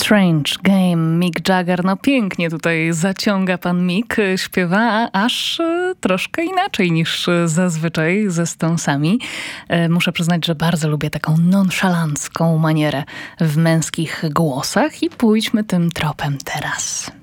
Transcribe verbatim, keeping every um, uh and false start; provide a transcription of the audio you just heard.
Strange Game, Mick Jagger. No pięknie tutaj zaciąga pan Mick, śpiewa aż troszkę inaczej niż zazwyczaj ze Stonesami. Muszę przyznać, że bardzo lubię taką nonszalancką manierę w męskich głosach i pójdźmy tym tropem teraz.